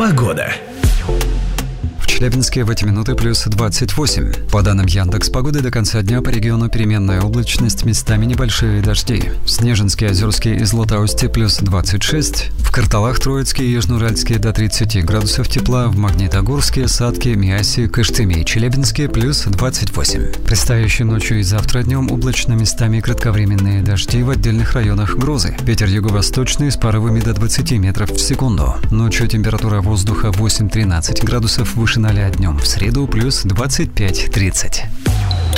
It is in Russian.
Погода. В Челябинске в эти минуты плюс 28. По данным Яндекс.Погоды, до конца дня по региону переменная облачность, местами небольшие дожди. В Снежинске, Озерске и Златоусте плюс 26. В Карталах, Троицке и Южноуральске до 30 градусов тепла. В Магнитогорске, Сатке, Миасе, Кыштыме и Челябинске плюс 28. Предстоящей ночью и завтра днем облачно, местами кратковременные дожди, в отдельных районах грозы. Ветер юго-восточный с порывами до 20 метров в секунду. Ночью температура воздуха 8-13 градусов выше 0 днем. В среду плюс 25-30.